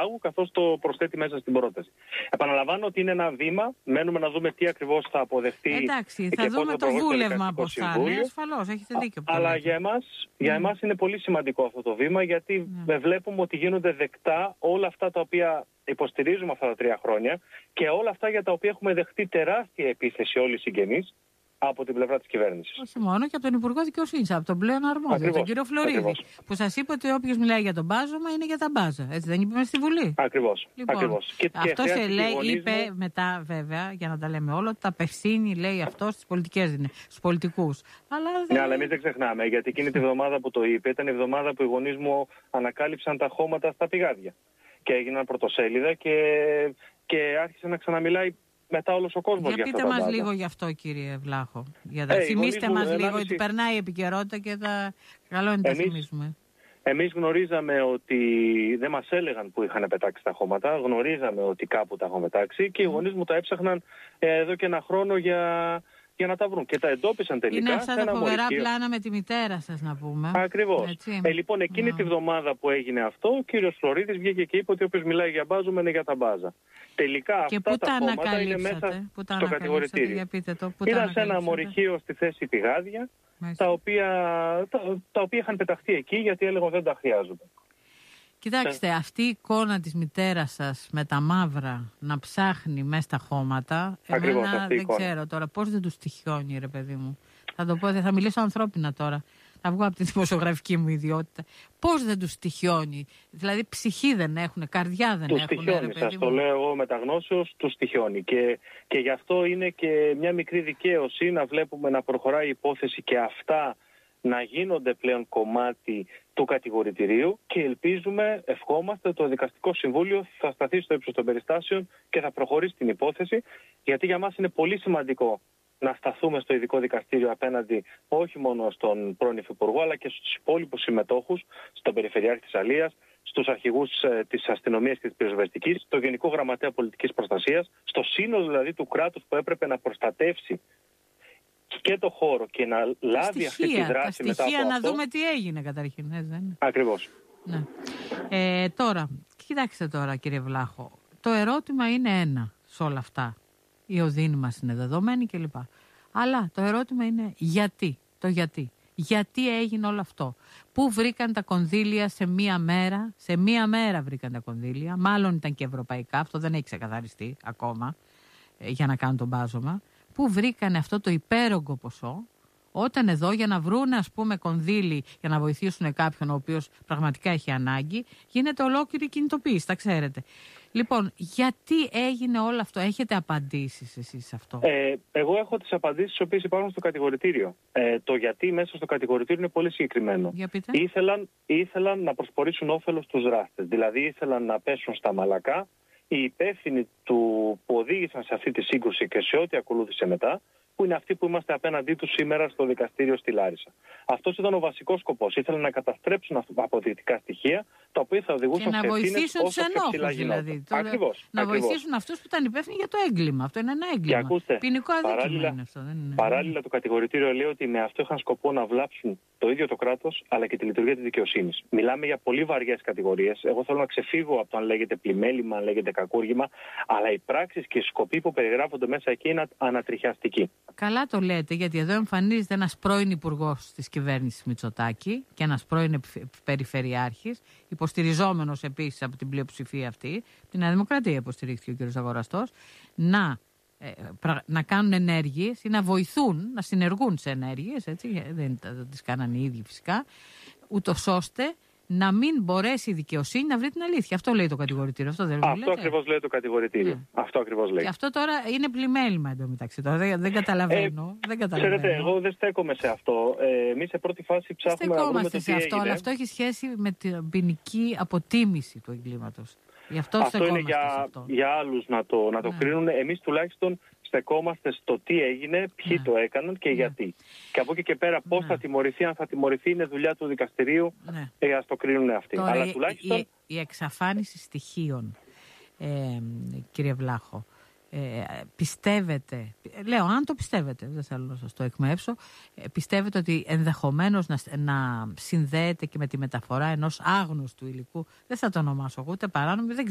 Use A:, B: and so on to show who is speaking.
A: πάγου, καθώς το προσθέτει μέσα στην πρόταση. Επαναλαμβάνω ότι είναι ένα βήμα. Μένουμε να δούμε τι ακριβώς θα αποδεχτεί.
B: Εντάξει, θα δούμε το βούλευμα πώς θα είναι. Ασφαλώς, έχετε δίκιο.
A: Αλλά για εμάς είναι πολύ σημαντικό αυτό το βήμα, γιατί βλέπουμε ότι γίνονται δεκτά όλα αυτά τα οποία υποστηρίζουμε αυτά τα 3 χρόνια και όλα αυτά για τα οποία έχουμε δεχτεί τεράστια επίθεση όλοι οι συγγενείς από την πλευρά της κυβέρνησης.
B: Όχι μόνο, και από τον Υπουργό Δικαιοσύνης, από τον πλέον αρμόδιο, τον κύριο Φλωρίδη, που σας είπε ότι όποιος μιλάει για τον μπάζωμα είναι για τα μπάζα. Έτσι δεν είπε στη Βουλή?
A: Ακριβώς.
B: Λοιπόν,
A: ακριβώς.
B: αυτό σε λέει, είπε μετά, βέβαια, για να τα λέμε όλα, ότι τα απευθύνει, λέει αυτό, στις πολιτικές, στους πολιτικούς.
A: Ναι, αλλά εμείς δεν ξεχνάμε, γιατί εκείνη τη εβδομάδα που το είπε, ήταν η εβδομάδα που οι γονείς μου ανακάλυψαν τα χώματα στα πηγάδια. Και έγιναν πρωτοσέλιδα και άρχισε να ξαναμιλάει μετά όλος ο κόσμος για αυτό.
B: Πείτε μας λίγο γι' αυτό, κύριε Βλάχο. Θυμήστε μας λίγο, ότι περνάει η επικαιρότητα και καλό είναι να τα θυμίσουμε.
A: Εμείς γνωρίζαμε ότι δεν μας έλεγαν που είχαν πετάξει τα χώματα, γνωρίζαμε ότι κάπου τα έχουν πετάξει και οι γονείς μου τα έψαχναν εδώ και 1 χρόνο για να τα βρουν. Και τα εντόπισαν τελικά.
B: Είναι αυτά τα φοβερά πλάνα με τη μητέρα σας, να πούμε.
A: Ακριβώς. Λοιπόν, εκείνη τη βδομάδα που έγινε αυτό, ο κύριος Φλωρίδης βγήκε και είπε ότι όποιος μιλάει για μπάζωμα είναι για τα μπάζα. Τελικά
B: και
A: αυτά τα χώματα είναι μέσα στο κατηγορητήριο. Ήταν σε ένα μορυχείο στη θέση πηγάδια, τα οποία είχαν πεταχτεί εκεί γιατί έλεγαν δεν τα χρειάζονται.
B: Κοιτάξτε, αυτή η εικόνα της μητέρας σας με τα μαύρα να ψάχνει μέσα στα χώματα, εμένα δεν ξέρω τώρα πώς δεν τους τυχιώνει, ρε παιδί μου. Θα το πω, θα μιλήσω ανθρώπινα τώρα. Θα βγω από τη δημοσιογραφική μου ιδιότητα. Πώς δεν τους τυχιώνει? Δηλαδή ψυχή δεν έχουν, καρδιά δεν έχουν.
A: Τους τυχιώνει, σας το λέω εγώ μεταγνώσεως, τους τυχιώνει. Και γι' αυτό είναι και μια μικρή δικαίωση να βλέπουμε να προχωράει η υπόθεση και αυτά να γίνονται πλέον κομμάτι του κατηγορητηρίου και ελπίζουμε, ευχόμαστε, το Δικαστικό Συμβούλιο θα σταθεί στο ύψος των περιστάσεων και θα προχωρήσει την υπόθεση, γιατί για μας είναι πολύ σημαντικό να σταθούμε στο ειδικό δικαστήριο απέναντι όχι μόνο στον πρώην Υφυπουργό αλλά και στους υπόλοιπους συμμετόχους, στον Περιφερειάρχη της Αλίας, στους αρχηγούς της αστυνομίας και της πυροσβεστικής, στο Γενικό Γραμματέα Πολιτικής Προστασίας, στο σύνολο δηλαδή του κράτους που έπρεπε να προστατεύσει και το χώρο και να λάβει αυτή τη δράση μετά από αυτό.
B: Να δούμε τι έγινε καταρχήν. Δεν.
A: Ακριβώς.
B: Ναι. Τώρα, κοιτάξτε τώρα, κύριε Βλάχο, το ερώτημα είναι ένα σε όλα αυτά. Η οδύνη μας είναι δεδομένη κλπ. Αλλά το ερώτημα είναι γιατί. Το γιατί. Γιατί έγινε όλο αυτό? Πού βρήκαν τα κονδύλια σε μία μέρα? Σε μία μέρα βρήκαν τα κονδύλια. Μάλλον ήταν και ευρωπαϊκά. Αυτό δεν έχει ξεκαθαριστεί ακόμα για να κάνουν τον μπάζωμα. Πού βρήκανε αυτό το υπέρογκο ποσό, όταν εδώ για να βρουν, ας πούμε, κονδύλι για να βοηθήσουν κάποιον ο οποίος πραγματικά έχει ανάγκη, γίνεται ολόκληρη κινητοποίηση, τα ξέρετε. Λοιπόν, γιατί έγινε όλο αυτό? Έχετε απαντήσεις εσείς σε αυτό?
A: Εγώ έχω τις απαντήσεις τις οποίες υπάρχουν στο κατηγορητήριο. Το γιατί μέσα στο κατηγορητήριο είναι πολύ συγκεκριμένο.
B: Για πείτε.
A: Ήθελαν να προσπορήσουν όφελος τους δράστες. Δηλαδή ήθελαν να πέσουν στα μαλακά οι υπεύθυνοι που οδήγησαν σε αυτή τη σύγκρουση και σε ό,τι ακολούθησε μετά, που είναι αυτοί που είμαστε απέναντί τους σήμερα στο δικαστήριο στη Λάρισα. Αυτός ήταν ο βασικός σκοπός. Ήθελαν να καταστρέψουν αποδεικτικά στοιχεία, τα οποία θα οδηγούσαν σε ευθύνες όσο πιο ψηλά γινόταν.
B: Δηλαδή. Να βοηθήσουν αυτούς που ήταν υπεύθυνοι για το έγκλημα. Αυτό είναι ένα έγκλημα.
A: Και ακούστε,
B: ποινικό αδίκημα είναι αυτό.
A: Παράλληλα, το κατηγορητήριο λέει ότι με αυτό είχαν σκοπό να βλάψουν το ίδιο το κράτος, αλλά και τη λειτουργία της δικαιοσύνης. Μιλάμε για πολύ βαριές κατηγορίες. Εγώ θέλω να ξεφύγω από το αν λέγεται πλημέλημα, αν λέγεται κακούργημα, αλλά οι πράξεις και οι σκοποί που περιγράφονται μέσα εκεί είναι ανατριχιαστικοί.
B: Καλά το λέτε, γιατί εδώ εμφανίζεται ένας πρώην υπουργός της κυβέρνησης Μητσοτάκη και ένας πρώην περιφερειάρχης, υποστηριζόμενος επίσης από την πλειοψηφία αυτή, την Νέα Δημοκρατία υποστηρίχθηκε ο κ. Αγοραστός, να κάνουν ενέργειες ή να βοηθούν, να συνεργούν σε ενέργειες, έτσι, δεν τις κάνανε οι ίδιοι φυσικά, ούτως ώστε να μην μπορέσει η δικαιοσύνη να βρει την αλήθεια. Αυτό λέει το κατηγορητήριο. Αυτό
A: ακριβώς λέει το κατηγορητήριο. Αυτό ακριβώς λέει.
B: Και αυτό τώρα είναι πλημέλημα εντωμεταξύ. Δεν καταλαβαίνω.
A: Ξέρετε, εγώ δεν στέκομαι σε αυτό. Εμείς σε πρώτη φάση ψάχνουμε να βρούμε το τι έγινε.
B: Αλλά αυτό έχει σχέση με την ποινική αποτίμηση του εγκλήματος.
A: Αυτό είναι για άλλους να το κρίνουν. Εμείς τουλάχιστον στεκόμαστε στο τι έγινε, ποιοι το έκαναν και γιατί. Και από εκεί και πέρα πώς θα τιμωρηθεί, αν θα τιμωρηθεί, είναι δουλειά του δικαστηρίου, ας το κρίνουν αυτοί.
B: Τώρα,
A: αλλά τουλάχιστον
B: η εξαφάνιση στοιχείων, κύριε Βλάχο, πιστεύετε, λέω αν το πιστεύετε, δεν θέλω να σας το εκμεύσω, πιστεύετε ότι ενδεχομένως να συνδέεται και με τη μεταφορά ενός άγνωστου υλικού, δεν θα το ονομάσω ούτε παράνομο, δεν